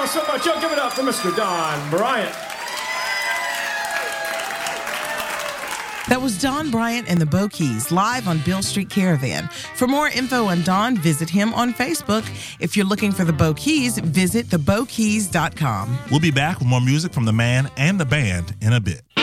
y'all so much. Y'all give it up for Mr. Don Bryant. That was Don Bryant and the Bo Keys live on Beale Street Caravan. For more info on Don, visit him on Facebook. If you're looking for the Bo Keys, visit thebokeys.com. We'll be back with more music from the man and the band in a bit.